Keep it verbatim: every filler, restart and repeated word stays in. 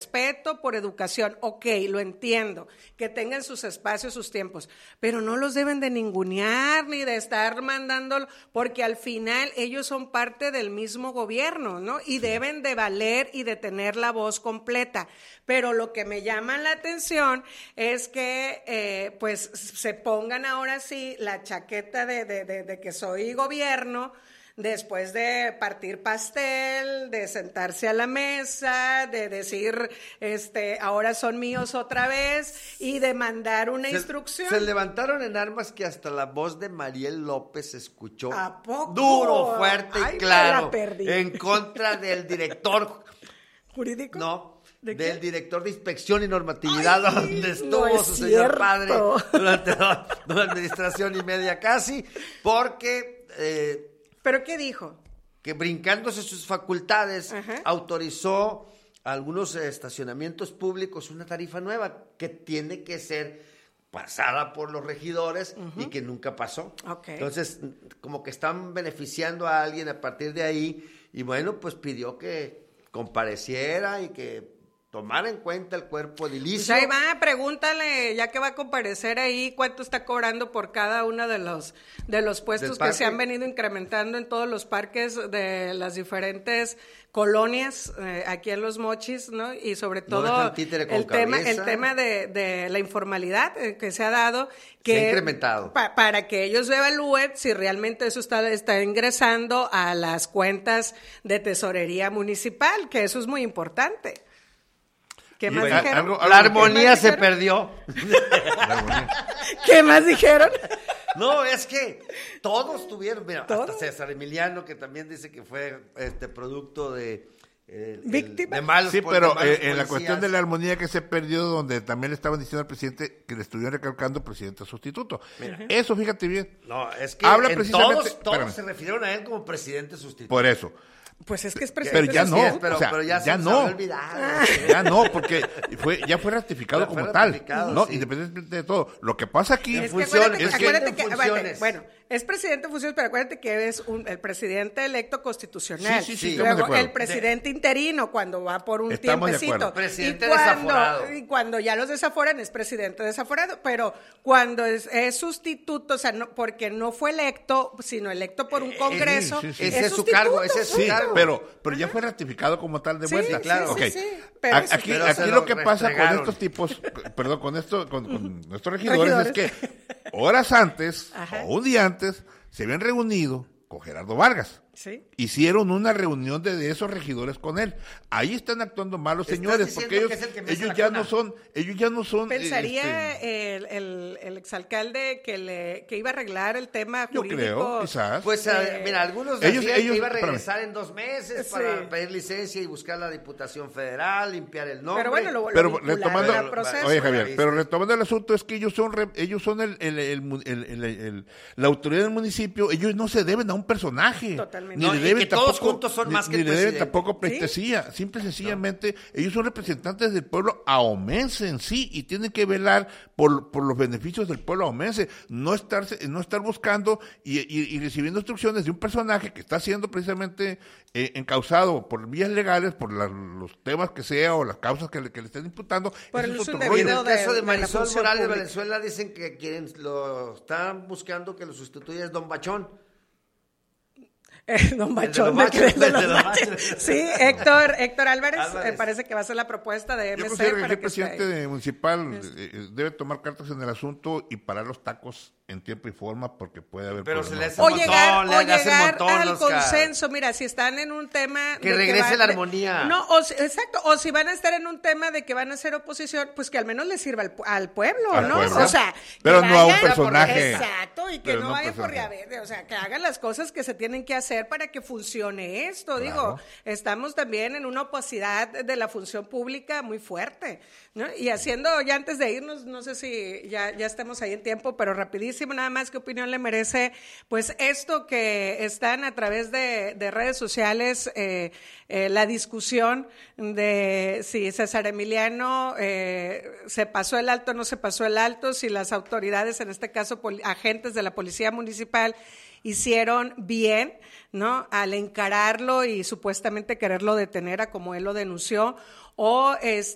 respeto, por educación, ok, lo entiendo, que tengan sus espacios, sus tiempos, pero no los deben de ningunear ni de estar mandándolo, porque al final ellos son parte del mismo gobierno, ¿no? Y deben de valer y de tener la voz completa. Pero lo que me llama la atención es que eh, pues se pongan ahora sí la chaqueta de, de, de, de que soy gobierno, después de partir pastel, de sentarse a la mesa, de decir, este, ahora son míos otra vez, y de mandar una se, instrucción. Se levantaron en armas que hasta la voz de Mariel López se escuchó ¿A poco? duro, fuerte Ay, y claro, me la perdí. en contra del director jurídico. No. ¿De del qué? director de Inspección y Normatividad, Ay, donde estuvo no es su cierto. señor padre durante una administración y media casi, porque eh, ¿Pero qué dijo? que brincándose sus facultades, Ajá. autorizó a algunos estacionamientos públicos una tarifa nueva que tiene que ser pasada por los regidores uh-huh. y que nunca pasó. Okay. Entonces, como que están beneficiando a alguien a partir de ahí, y bueno, pues pidió que compareciera y que tomara en cuenta el cuerpo edilicio. Pues ahí va, pregúntale, ya que va a comparecer ahí, cuánto está cobrando por cada uno de los de los puestos que se han venido incrementando en todos los parques de las diferentes colonias eh, aquí en Los Mochis, ¿no? Y sobre todo no el tema el tema de, de la informalidad eh, que se ha dado, que se ha incrementado pa, para que ellos evalúen si realmente eso está está ingresando a las cuentas de tesorería municipal, que eso es muy importante. ¿Qué más bueno, dijeron? Algo, algo, la armonía se perdió. ¿Qué más dijeron? No, es que todos tuvieron, mira, ¿Todos? hasta César Emiliano, que también dice que fue este producto de eh, víctima de malos, sí, pero malos eh, en la cuestión de la armonía que se perdió, donde también le estaban diciendo al presidente que le estuvieron recalcando presidente sustituto. Mira, eso fíjate bien. No, es que habla en precisamente, todos, todos se refirieron a él como presidente sustituto. Por eso. Pues es que es presidente. Pero ya no, es, pero, o sea, pero ya, ya se no, olvidado. Ya no, porque fue, ya fue ratificado ya como fue tal, ratificado, ¿no? Sí. Independientemente de todo. Lo que pasa aquí es en que funciones, acuérdate, es que acuérdate en que, funciones. bueno, es presidente en funciones, pero acuérdate que es un, el presidente electo constitucional. Sí, sí, sí, Luego el presidente de... interino cuando va por un estamos tiempecito. Presidente y cuando, desaforado. Y cuando ya los desaforan es presidente desaforado, pero cuando es, es sustituto, o sea, no, porque no fue electo, sino electo por un congreso. Sí, sí, sí. Es ese es su cargo, ese es su sí, cargo. pero, pero ya fue ratificado como tal de Sí, vuelta. sí, Claro, sí, okay. sí, pero A, eso- aquí, pero aquí se lo, lo que pasa con restregaron. estos tipos, perdón, con esto, con, con nuestros regidores, Regidores. es que horas antes Ajá. o un día antes se habían reunido con Gerardo Vargas. Sí. Hicieron una reunión de, de esos regidores con él. Ahí están actuando mal los Estás señores, diciendo porque ellos, que es el que me hace ellos la ya cuna. no son, ellos ya no son. Pensaría este, el, el, el exalcalde que le que iba a arreglar el tema yo jurídico. creo, quizás. Pues, Eh, mira, algunos ellos- decían ellos- que iba a espérame. regresar en dos meses Sí. para pedir licencia y buscar la Diputación Federal, limpiar el nombre. Pero bueno, lo, pero lo vincularon retomando, al proceso. oye Javier, ¿viste? pero retomando el asunto es que ellos son re- ellos son el, el, el, mu- el- el- el- la autoridad del municipio, ellos no se deben a un personaje, Totalmente. ni No, le y deben que todos tampoco, juntos son ni- más que ni el le deben presidente. tampoco pleitesía, simple y sencillamente ellos son representantes del pueblo ahomense en sí y tienen que velar por, por los beneficios del pueblo ahomense, no estar no estar buscando y, y, y recibiendo instrucciones de un personaje que está siendo precisamente eh, encausado por vías legales, por la- los temas que sea o las causas que le, que le estén imputando. Por Ese el es uso otro Y en indebido rollo. el caso de- de de la Marisol función Morales de pública. Valenzuela dicen que quien lo están buscando que lo sustituya es Don Bachón. Eh, don Bachón, de los de, de Bachos, los de los Bachos. Bachos. Sí, Héctor, Héctor Álvarez, Álvarez. eh, parece que va a ser la propuesta de Yo M C considero que para el que esté presidente ahí. de municipal eh, eh, debe tomar cartas en el asunto y parar los tacos en tiempo y forma porque puede haber Pero se le problemas. hace O montón, llegar, le o hace llegar montón, al Oscar. consenso, mira, si están en un tema... Que de regrese va- la de- armonía. No, o si- exacto, o si van a estar en un tema de que van a hacer oposición, pues que al menos les sirva al, pu- al pueblo, Al ¿no? pueblo. O sea... Pero que no a un vayan- personaje. Exacto, y que Pero no no vayan por personaje. verde, o sea, que hagan las cosas que se tienen que hacer para que funcione esto, Claro. digo, estamos también en una opacidad de la función pública muy fuerte, ¿no? Y haciendo, ya antes de irnos, no sé si ya, ya estemos ahí en tiempo, pero rapidísimo, nada más, ¿qué opinión le merece? Pues esto que están a través de, de redes sociales, eh, eh, la discusión de si César Emiliano eh, se pasó el alto o no se pasó el alto, si las autoridades, en este caso poli- agentes de la Policía Municipal, hicieron bien, ¿no? Al encararlo y supuestamente quererlo detener a como él lo denunció, o este